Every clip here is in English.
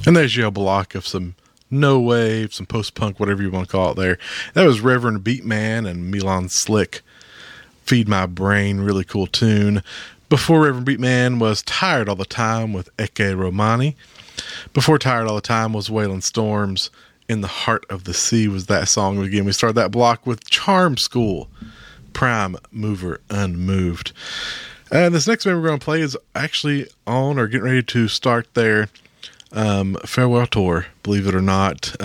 And there's your block of some no wave, some post-punk, whatever you want to call it there. That was Reverend Beatman and Milan Slick. Feed My Brain, really cool tune. Before Reverend Beatman was Tired All the Time with Ecce Romani. Before Tired All the Time was Waylon Storms. In the Heart of the Sea was that song. Again, we started that block with Charm School, Prime Mover Unmoved. And this next one we're going to play is actually on or getting ready to start their farewell tour, believe it or not.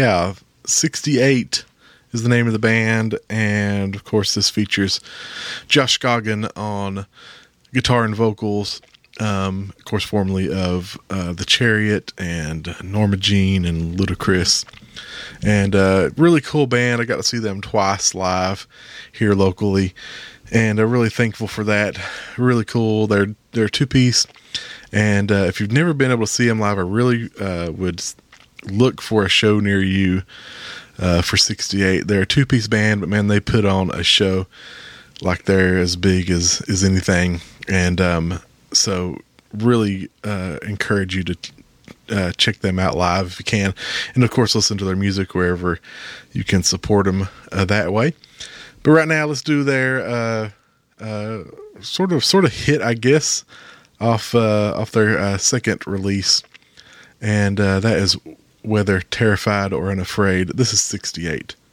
68 is the name of the band, and of course this features Josh Goggin on guitar and vocals, of course formerly of The Chariot and Norma Jean and Ludacris, and really cool band. I got to see them twice live here locally, and I'm really thankful for that. Really cool. They're a two-piece, and if you've never been able to see them live, I really would look for a show near you for 68. They're a two-piece band, but man, they put on a show like they're as big as anything. And so really encourage you to check them out live if you can. And of course, listen to their music wherever you can support them that way. But right now, let's do their sort of hit, I guess, off their second release. And that is Whether Terrified or Unafraid. This is 68.